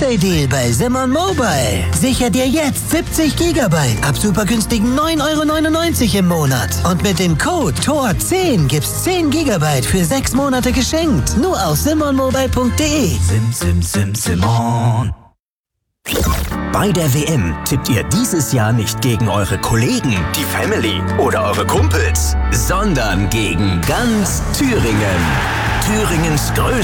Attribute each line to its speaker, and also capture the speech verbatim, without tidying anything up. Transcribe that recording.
Speaker 1: Birthday-Deal bei Simon Mobile. Sicher dir jetzt siebzig Gigabyte ab super günstigen neun Euro neunundneunzig im Monat. Und mit dem Code T O R zehn gibt's zehn Gigabyte für sechs Monate geschenkt. Nur auf simon mobile punkt de.
Speaker 2: Sim, sim, sim, Simon. Bei der W M tippt ihr dieses Jahr nicht gegen eure Kollegen, die Family oder eure Kumpels, sondern gegen ganz Thüringen. Thüringens größte